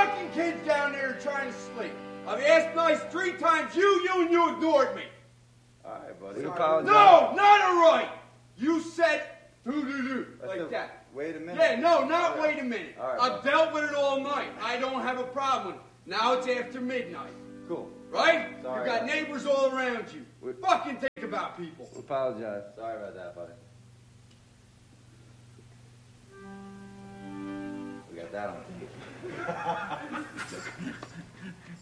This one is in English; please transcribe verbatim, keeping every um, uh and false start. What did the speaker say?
fucking kids down there trying to sleep. I've asked nice three times, you, you, and you ignored me. All right, buddy. We apologize. No, not a right. You said doo-doo-doo, like a, that. Wait a minute. Yeah, no, not All wait a minute. All right, I've buddy. dealt with it all night. I don't have a problem with it. Now it's after midnight. Cool. Right? Sorry You got about neighbors all around you. We- Fucking think about people. We apologize. Sorry about that, buddy. We got that on tape.